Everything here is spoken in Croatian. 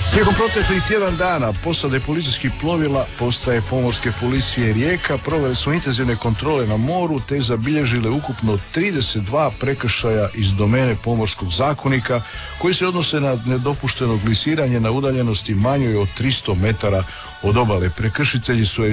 Tijekom proteklih tjedan dana posade policijskih plovila postaje Pomorske policije Rijeka provele su intenzivne kontrole na moru te zabilježile ukupno 32 prekršaja iz domene Pomorskog zakonika koji se odnose na nedopušteno glisiranje na udaljenosti manjoj od 300 metara od obale. Prekršitelji su